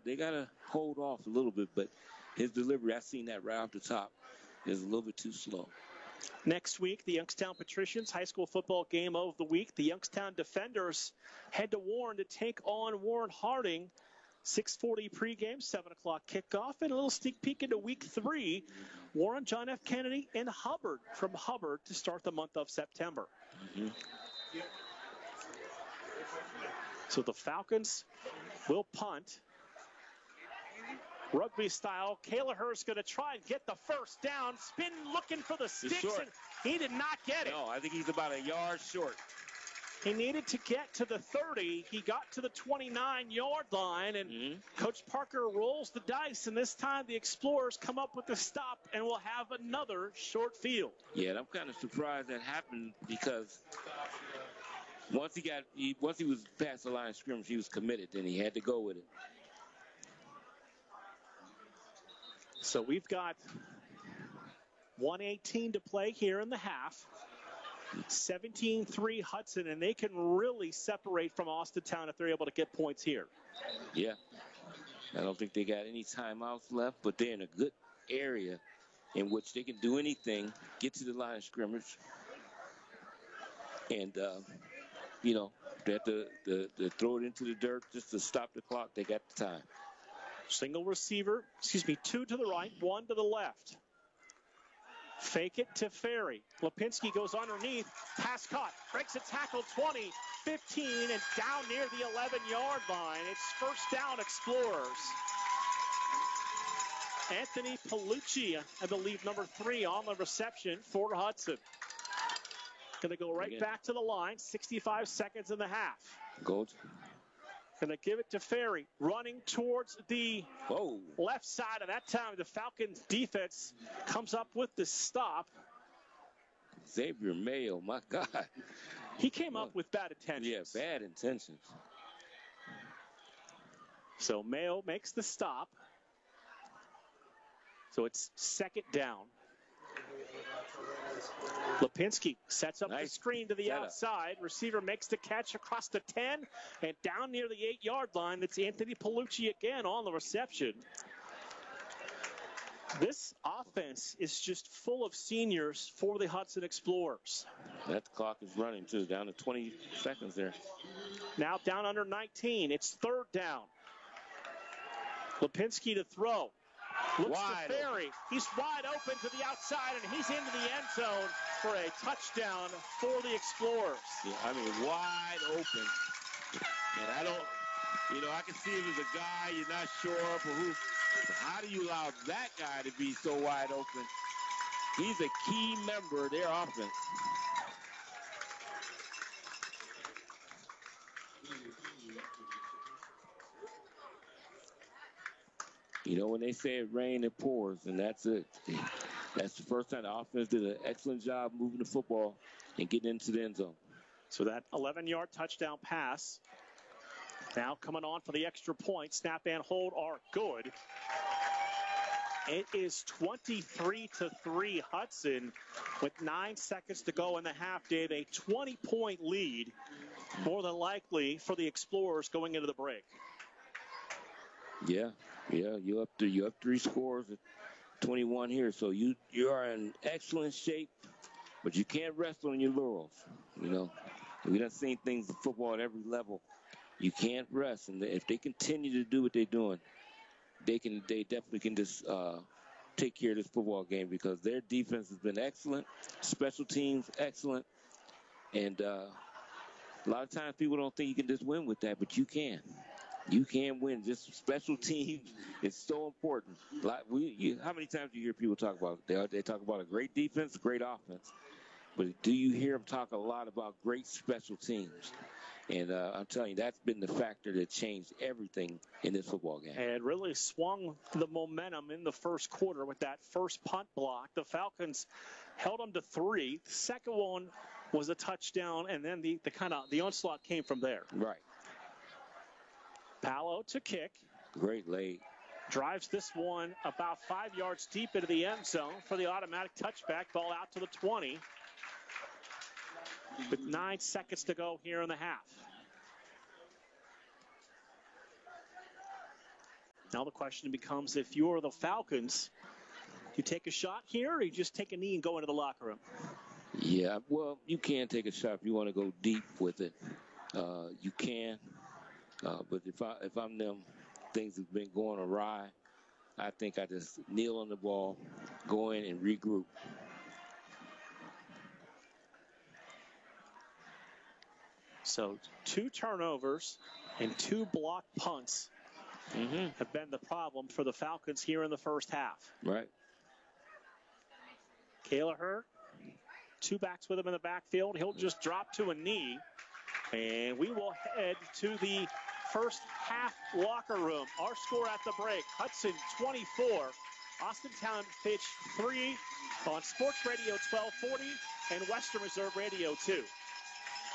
gotta hold off a little bit, but his delivery, I seen that right off the top, is a little bit too slow. Next week, the Youngstown Patricians high school football game of the week. The Youngstown Defenders head to Warren to take on Warren Harding. 6:40 pregame, 7 o'clock kickoff, and a little sneak peek into week 3. Warren, John F. Kennedy, and Hubbard from Hubbard to start the month of September. Mm-hmm. So the Falcons will punt. Rugby style. Kaylahur's going to try and get the first down. Spin looking for the sticks, and he did not get it. No, I think he's about a yard short. He needed to get to the 30. He got to the 29-yard line, and Coach Parker rolls the dice, and this time the Explorers come up with the stop and will have another short field. Yeah, and I'm kind of surprised that happened because once he was past the line of scrimmage, he was committed, and he had to go with it. So we've got 1:18 to play here in the half. 17-3 Hudson, and they can really separate from Austintown if they're able to get points here. Yeah. I don't think they got any timeouts left, but they're in a good area in which they can do anything, get to the line of scrimmage, and, they have to throw it into the dirt just to stop the clock. They got the time. Single receiver, 2 to the right, 1 to the left. Fake it to Ferry. Lipinski goes underneath. Pass caught. Breaks a tackle 20, 15, and down near the 11-yard line. It's first down, Explorers. Anthony Palucci, I believe, number 3 on the reception for Hudson. Going to go right back to the line. 65 seconds in the half. Gold. Going to give it to Ferry, running towards the left side. And that time, the Falcons defense comes up with the stop. Xavier Mayo, my God. He came up with bad intentions. Yeah, bad intentions. So Mayo makes the stop. So it's second down. Lipinski sets up the screen to the outside. Receiver makes the catch across the 10 and down near the 8-yard line. It's Anthony Palucci again on the reception. This offense is just full of seniors for the Hudson Explorers. That clock is running, too, down to 20 seconds there. Now down under 19. It's third down. Lipinski to throw. Looks to Ferry. He's wide open to the outside, and he's into the end zone for a touchdown for the Explorers. Yeah, I mean, wide open. And I don't, I can see him as a guy you're not sure of who. How do you allow that guy to be so wide open? He's a key member of their offense. When they say it rains, it pours, and that's it. That's the first time the offense did an excellent job moving the football and getting into the end zone. So that 11-yard touchdown pass now coming on for the extra point. Snap and hold are good. It is 23-3 Hudson with 9 seconds to go in the half, Dave. A 20-point lead, more than likely, for the Explorers going into the break. Yeah, you up 3 scores at 21 here, so you are in excellent shape, but you can't rest on your laurels. We done seen things in football at every level. You can't rest, and if they continue to do what they're doing, they definitely can just take care of this football game because their defense has been excellent, special teams excellent, and a lot of times people don't think you can just win with that, but you can. You can win. Just special teams is so important. How many times do you hear people talk about it? They talk about a great defense, a great offense. But do you hear them talk a lot about great special teams? And I'm telling you, that's been the factor that changed everything in this football game. And really swung the momentum in the first quarter with that first punt block. The Falcons held them to 3. The second one was a touchdown, and then the onslaught came from there. Right. Palo to kick. Great late. Drives this one about 5 yards deep into the end zone for the automatic touchback. Ball out to the 20. With 9 seconds to go here in the half. Now the question becomes, if you're the Falcons, you take a shot here, or you just take a knee and go into the locker room? Yeah, well, you can take a shot if you want to go deep with it. You can, but if I'm them, things have been going awry. I think I just kneel on the ball, go in and regroup. So 2 turnovers and 2 blocked punts have been the problem for the Falcons here in the first half. Right. Kelleher, 2 backs with him in the backfield. He'll just drop to a knee. And we will head to the first half locker room. Our score at the break, Hudson 24, Austintown Fitch 3 on Sports Radio 1240 and Western Reserve Radio 2.